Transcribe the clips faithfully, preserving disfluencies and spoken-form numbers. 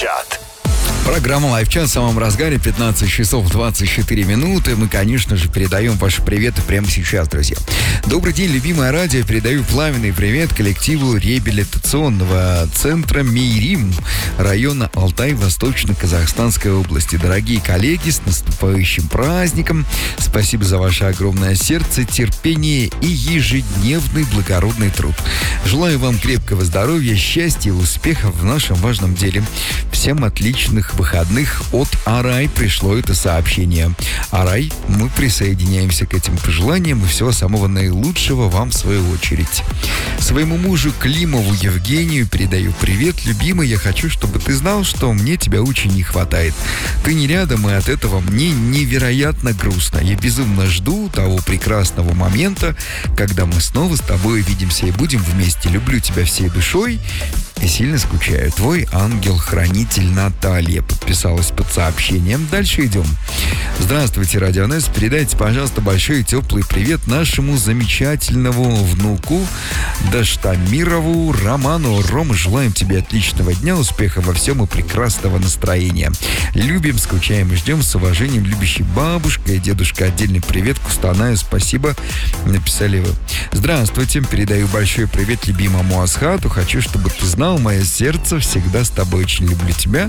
Лайв-чат. Программа «Лайв-чат» в самом разгаре, пятнадцать часов двадцать четыре минуты. Мы, конечно же, передаем ваши приветы прямо сейчас, друзья. Добрый день, любимое радио. Передаю пламенный привет коллективу реабилитационного центра «Мейрим» района Алтай, Восточно-Казахстанской области. Дорогие коллеги, с наступающим праздником. Спасибо за ваше огромное сердце, терпение и ежедневный благородный труд. Желаю вам крепкого здоровья, счастья и успехов в нашем важном деле. Всем отличных выходных. От Арай пришло это сообщение. Арай, мы присоединяемся к этим пожеланиям и всего самого наилучшего вам в свою очередь. Своему мужу Климову Евгению передаю привет. Любимый, я хочу, чтобы ты знал, что мне тебя очень не хватает. Ты не рядом, и от этого мне невероятно грустно. Я безумно жду того прекрасного момента, когда мы снова с тобой увидимся и будем вместе. Люблю тебя всей душой и сильно скучаю. Твой ангел-хранитель Наталья подписалась под сообщением. Дальше идем. Здравствуйте, Радио эн эс. Передайте, пожалуйста, большой теплый привет нашему замечательному внуку Даштамирову Роману. Рома, желаем тебе отличного дня, успеха во всем и прекрасного настроения. Любим, скучаем и ждем. С уважением, любящий бабушка и дедушка. Отдельный привет Кустанаю. Спасибо, написали вы. Здравствуйте. Передаю большой привет любимому Асхату. Хочу, чтобы ты знал, мое сердце всегда с тобой. Очень люблю тебя.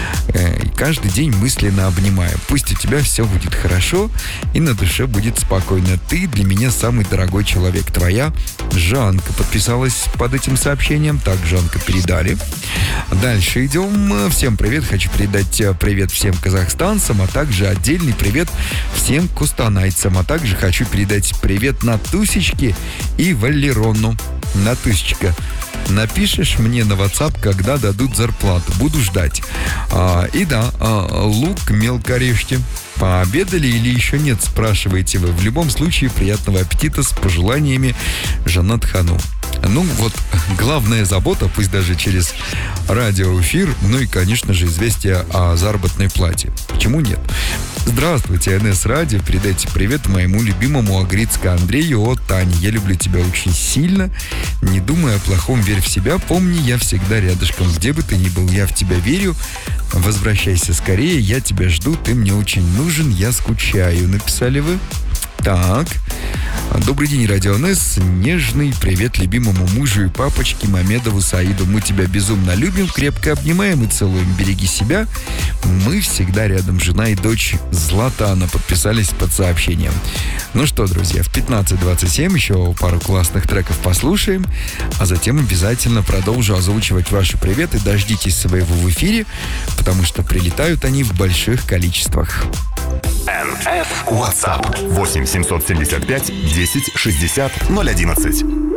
И каждый день мысленно обнимаю. Пусть у тебя все будет хорошо и на душе будет спокойно. Ты для меня самый дорогой человек. Твоя Жанка подписалась под этим сообщением. Так, Жанка, передали. Дальше идем. Всем привет. Хочу передать привет всем казахстанцам, а также отдельный привет всем кустанайцам. А также хочу передать привет Натусечке и Валерону. Натусечка, напишешь мне на WhatsApp, когда дадут зарплату. Буду ждать. А, и да, а, лук мелко режьте. Пообедали или еще нет, спрашиваете вы. В любом случае, приятного аппетита с пожеланиями, Жанат Хану. Ну вот, главная забота, пусть даже через радиоэфир, ну и, конечно же, известие о заработной плате. Почему нет? Здравствуйте, эн эс Радио. Передайте привет моему любимому Агрицко Андрею от Тани. Я люблю тебя очень сильно. Не думай о плохом, верь в себя. Помни, я всегда рядышком. Где бы ты ни был, я в тебя верю. Возвращайся скорее, я тебя жду. Ты мне очень нужен, я скучаю. Написали вы? Так. Добрый день, Радио эн эс. Нежный привет любимому мужу и папочке Мамедову Саиду. Мы тебя безумно любим, крепко обнимаем и целуем. Береги себя. Мы всегда рядом. Жена и дочь Златана подписались под сообщением. Ну что, друзья, в пятнадцать двадцать семь еще пару классных треков послушаем, а затем обязательно продолжу озвучивать ваши приветы. Дождитесь своего в эфире, потому что прилетают они в больших количествах. эн эс WhatsApp восемь семьсот семьдесят пять десять шестьдесят ноль одиннадцать.